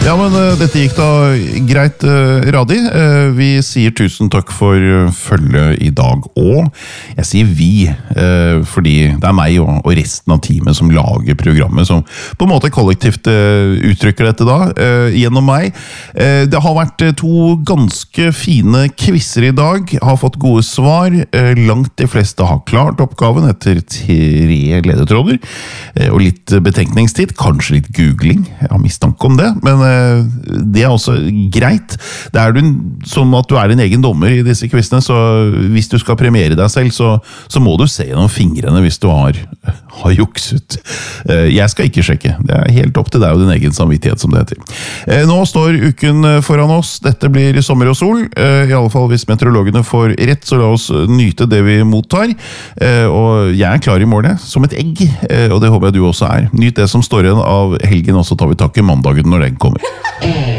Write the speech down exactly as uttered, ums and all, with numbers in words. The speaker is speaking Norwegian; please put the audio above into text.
Ja, men uh, dette gikk da greit, uh, Radi. Uh, vi sier tusen takk for uh, følget i dag, og jeg sier vi, uh, fordi det er meg og, og resten av teamet som lager programmet, som på en måte kollektivt uh, uttrykker dette da, uh, gjennom meg. Uh, det har vært uh, to ganske fine quizzer i dag, har fått gode svar, uh, langt de fleste har klart oppgaven etter tre ledetråder, uh, og litt betenkningstid, kanskje litt googling, jeg har mistanke om det, men det er også greit. Det er du, sånn at du er en egen dommer i disse quizene, så hvis du skal premiere deg selv, så, så må du se gjennom fingrene hvis du har, har jukset. Jeg skal ikke sjekke. Det er helt opp til deg og din egen samvittighet, som det heter. Nå står uken foran oss. Dette blir sommer og sol. I alle fall hvis meteorologene får rett, så la oss nyte det vi mottar. Og jeg er klar i målet, som et egg, og det håper jeg du også er. Nyt det som står igjen av helgen, og så tar vi tak i mandagen når den kommer.